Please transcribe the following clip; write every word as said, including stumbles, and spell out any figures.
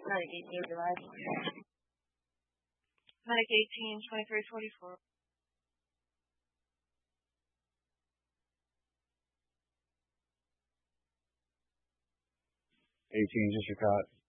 Medic eighteen, July. Medic eighteen, twenty-three forty-four. eighteen, just your caught.